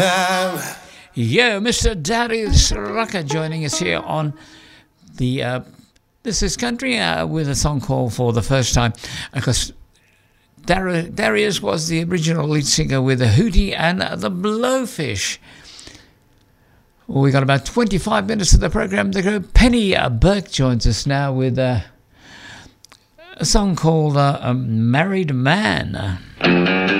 Yo, Mr. Darius Rucker joining us here on the This Is Country with a song called For the First Time. Because Darius was the original lead singer with the Hootie and the Blowfish. Well, we got about 25 minutes of the program to go. Penny Burke joins us now with a song called Married Man.